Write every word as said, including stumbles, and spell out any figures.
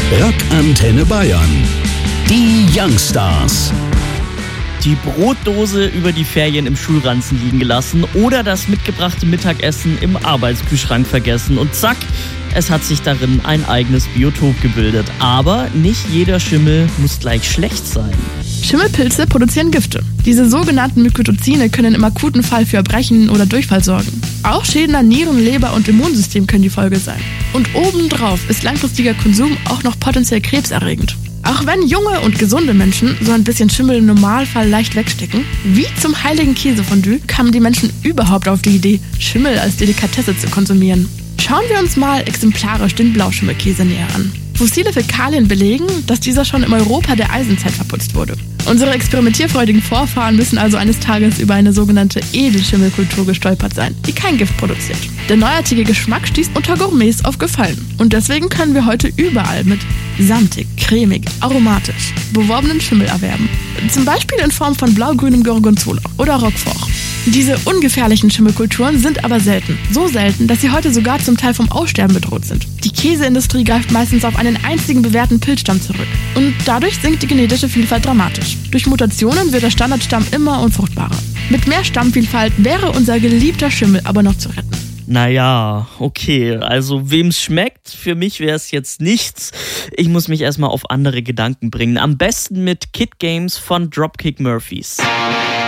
Rockantenne Bayern. Die Youngstars. Die Brotdose über die Ferien im Schulranzen liegen gelassen oder das mitgebrachte Mittagessen im Arbeitskühlschrank vergessen und zack, es hat sich darin ein eigenes Biotop gebildet. Aber nicht jeder Schimmel muss gleich schlecht sein. Schimmelpilze produzieren Gifte. Diese sogenannten Mykotoxine können im akuten Fall für Erbrechen oder Durchfall sorgen. Auch Schäden an Nieren, Leber und Immunsystem können die Folge sein. Und obendrauf ist langfristiger Konsum auch noch potenziell krebserregend. Auch wenn junge und gesunde Menschen so ein bisschen Schimmel im Normalfall leicht wegstecken, wie zum heiligen Käsefondue kamen die Menschen überhaupt auf die Idee, Schimmel als Delikatesse zu konsumieren. Schauen wir uns mal exemplarisch den Blauschimmelkäse näher an. Fossile Fäkalien belegen, dass dieser schon im Europa der Eisenzeit verputzt wurde. Unsere experimentierfreudigen Vorfahren müssen also eines Tages über eine sogenannte Edelschimmelkultur gestolpert sein, die kein Gift produziert. Der neuartige Geschmack stieß unter Gourmets auf Gefallen. Und deswegen können wir heute überall mit samtig, cremig, aromatisch beworbenen Schimmel erwerben. Zum Beispiel in Form von blau-grünem Gorgonzola oder Roquefort. Diese ungefährlichen Schimmelkulturen sind aber selten. So selten, dass sie heute sogar zum Teil vom Aussterben bedroht sind. Die Käseindustrie greift meistens auf einen einzigen bewährten Pilzstamm zurück. Und dadurch sinkt die genetische Vielfalt dramatisch. Durch Mutationen wird der Standardstamm immer unfruchtbarer. Mit mehr Stammvielfalt wäre unser geliebter Schimmel aber noch zu retten. Naja, okay, also wem's schmeckt, für mich wäre es jetzt nichts. Ich muss mich erstmal auf andere Gedanken bringen. Am besten mit Kid Games von Dropkick Murphys.